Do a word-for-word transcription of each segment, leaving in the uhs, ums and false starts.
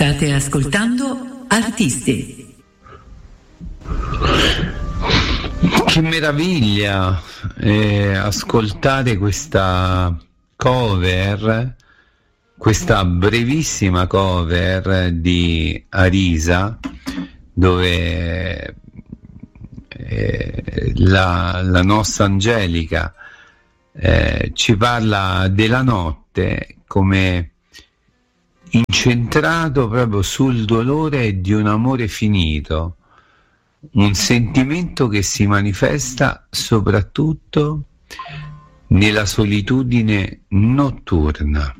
State ascoltando Artisti. Che meraviglia eh, ascoltare questa cover, questa brevissima cover di Arisa, dove eh, la, la nostra Angelica eh, ci parla della notte come incentrato proprio sul dolore di un amore finito, un sentimento che si manifesta soprattutto nella solitudine notturna.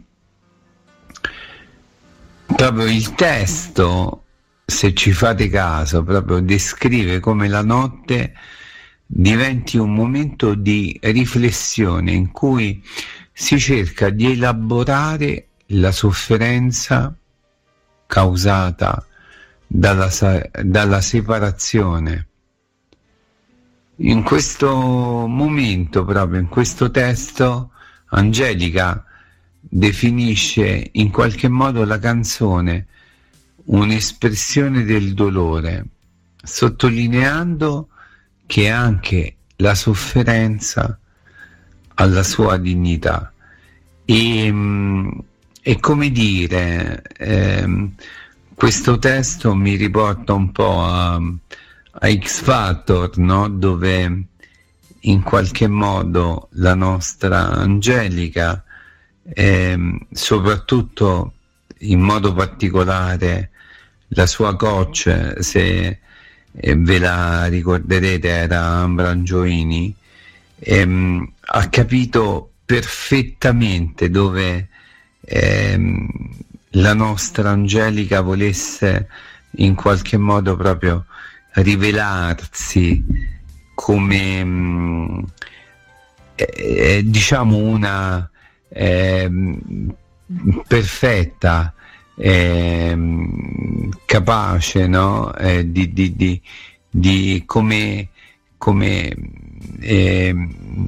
Proprio il testo, se ci fate caso, proprio descrive come la notte diventi un momento di riflessione in cui si cerca di elaborare la sofferenza causata dalla, dalla separazione. In questo momento, proprio in questo testo, Angelica definisce in qualche modo la canzone un'espressione del dolore, sottolineando che anche la sofferenza ha la sua dignità. E, e come dire, ehm, questo testo mi riporta un po' a, a X Factor, no? Dove in qualche modo la nostra Angelica, ehm, soprattutto in modo particolare la sua coach, se eh, ve la ricorderete, era Ambra Angioini, ehm, ha capito perfettamente dove ehm, la nostra Angelica volesse in qualche modo proprio rivelarsi come mh, eh, diciamo una eh, perfetta, eh, capace, no? eh, di, di, di, di come come eh,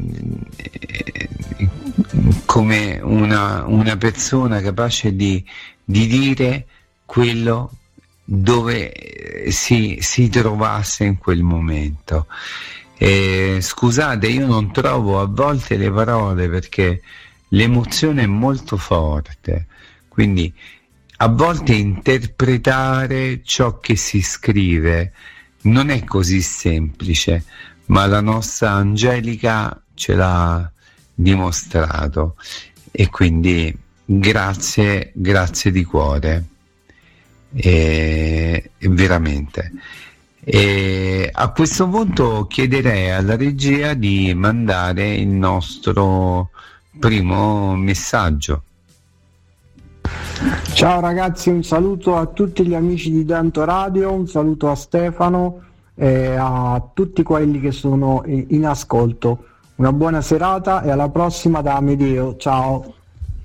come una, una persona capace di, di dire quello dove si, si trovasse in quel momento. Eh, scusate, io non trovo a volte le parole perché l'emozione è molto forte, quindi a volte interpretare ciò che si scrive non è così semplice, ma la nostra Angelica ce l'ha dimostrato, e quindi grazie, grazie di cuore, e, veramente. E a questo punto chiederei alla regia di mandare il nostro primo messaggio. Ciao ragazzi, un saluto a tutti gli amici di Tanto Radio, un saluto a Stefano e a tutti quelli che sono in ascolto. Una buona serata e alla prossima da Amedeo, ciao.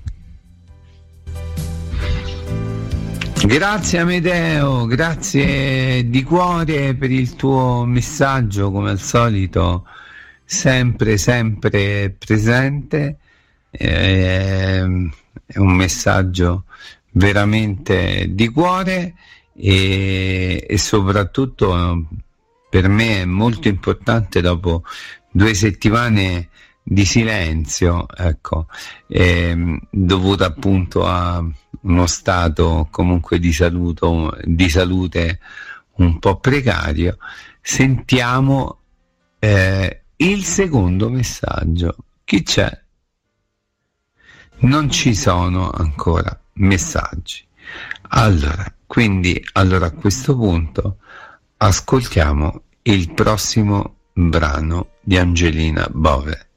Grazie Amedeo, grazie di cuore per il tuo messaggio, come al solito sempre sempre presente, è un messaggio veramente di cuore e, e soprattutto per me è molto importante dopo due settimane di silenzio, ecco, ehm, dovuto appunto a uno stato comunque di saluto, di salute un po' precario. Sentiamo eh, il secondo messaggio. Chi c'è? Non ci sono ancora messaggi. Allora, quindi allora a questo punto ascoltiamo il prossimo brano di Angelina Bove.